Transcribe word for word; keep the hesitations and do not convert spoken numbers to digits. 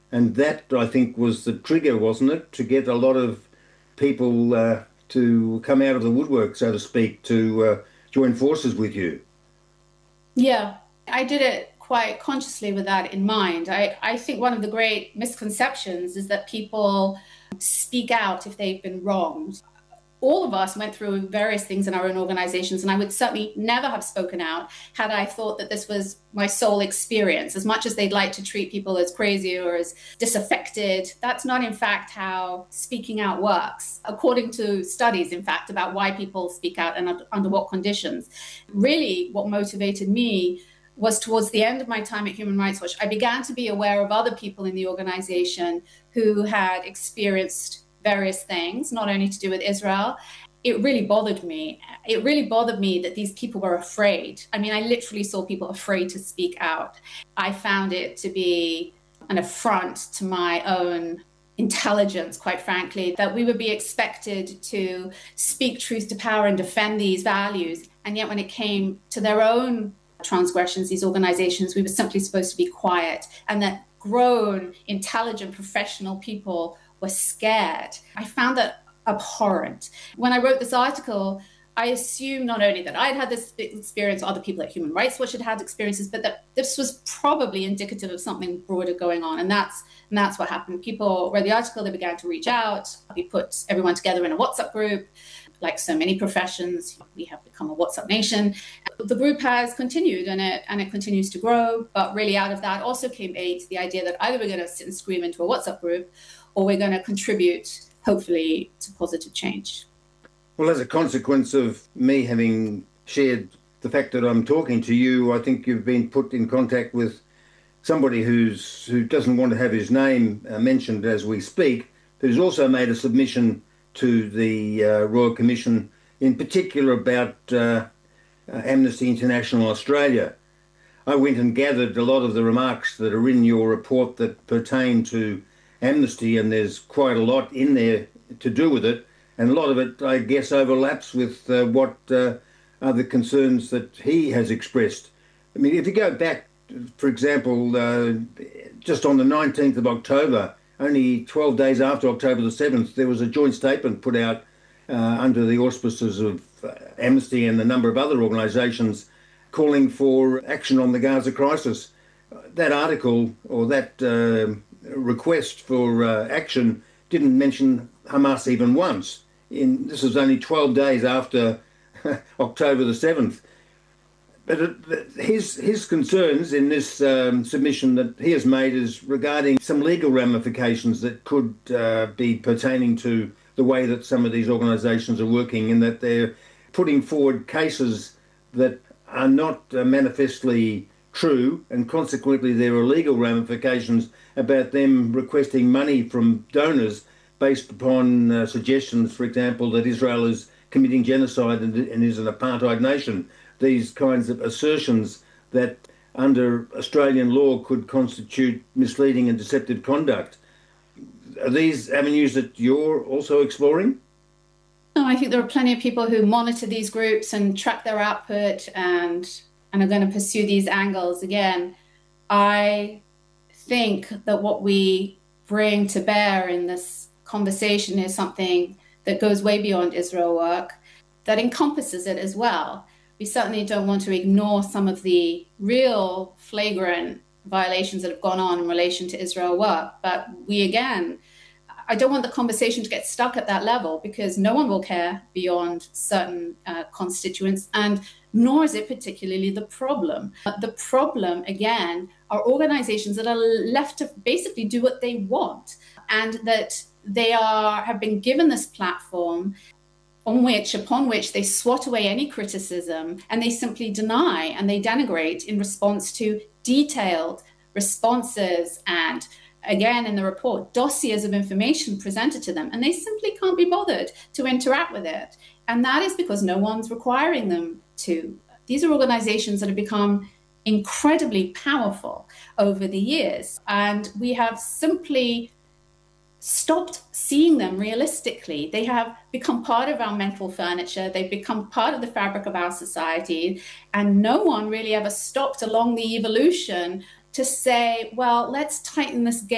And that, I think, was the trigger, wasn't it, to get a lot of people uh, to come out of the woodwork, so to speak, to uh, join forces with you. Yeah, I did it quite consciously with that in mind. I, I think one of the great misconceptions is that people speak out if they've been wronged. All of us went through various things in our own organizations, and I would certainly never have spoken out had I thought that this was my sole experience. As much as they'd like to treat people as crazy or as disaffected, that's not, in fact, how speaking out works, according to studies, in fact, about why people speak out and under what conditions. Really, what motivated me was towards the end of my time at Human Rights Watch, I began to be aware of other people in the organization who had experienced various things, not only to do with Israel. It really bothered me. It really bothered me that these people were afraid. I mean, I literally saw people afraid to speak out. I found it to be an affront to my own intelligence, quite frankly, that we would be expected to speak truth to power and defend these values. And yet when it came to their own transgressions, these organizations, we were simply supposed to be quiet, and that grown, intelligent, professional people were scared. I found that abhorrent. When I wrote this article, I assumed not only that I'd had this experience, other people at Human Rights Watch had had experiences, but that this was probably indicative of something broader going on. And that's and that's what happened. People read the article, they began to reach out. We put everyone together in a WhatsApp group. Like so many professions, we have become a WhatsApp nation. The group has continued and it and it continues to grow. But really out of that also came eight, the idea that either we're going to sit and scream into a WhatsApp group, or we're going to contribute, hopefully, to positive change. Well, as a consequence of me having shared the fact that I'm talking to you, I think you've been put in contact with somebody who's who doesn't want to have his name uh, mentioned as we speak, but who's also made a submission to the uh, Royal Commission, in particular about uh, uh, Amnesty International Australia. I went and gathered a lot of the remarks that are in your report that pertain to Amnesty, and there's quite a lot in there to do with it, and a lot of it, I guess, overlaps with uh, what uh, are the concerns that he has expressed. I mean, if you go back, for example, uh, just on the nineteenth of October, only twelve days after October the seventh, there was a joint statement put out uh, under the auspices of uh, Amnesty and a number of other organisations calling for action on the Gaza crisis. That article, or that uh, request for uh, action, didn't mention Hamas even once. In, this was only twelve days after October the seventh. But it, his his concerns in this um, submission that he has made is regarding some legal ramifications that could uh, be pertaining to the way that some of these organisations are working, in that they're putting forward cases that are not uh, manifestly true, and consequently there are legal ramifications about them requesting money from donors based upon uh, suggestions, for example, that Israel is committing genocide and, and is an apartheid nation. These kinds of assertions that under Australian law could constitute misleading and deceptive conduct. Are these avenues that you're also exploring? No, I think there are plenty of people who monitor these groups and track their output and and are going to pursue these angles. Again, I think that what we bring to bear in this conversation is something that goes way beyond Israel work, that encompasses it as well. We certainly don't want to ignore some of the real flagrant violations that have gone on in relation to Israel work. But we, again, I don't want the conversation to get stuck at that level, because no one will care beyond certain uh, constituents, and nor is it particularly the problem. But the problem, again, are organizations that are left to basically do what they want, and that they are have been given this platform on which, upon which they swat away any criticism, and they simply deny and they denigrate in response to detailed responses and, again, in the report, dossiers of information presented to them, and they simply can't be bothered to interact with it. And that is because no one's requiring them to. These are organizations that have become incredibly powerful over the years, and we have simply stopped seeing them realistically. They have become part of our mental furniture. They've become part of the fabric of our society. And no one really ever stopped along the evolution to say, well, let's tighten this game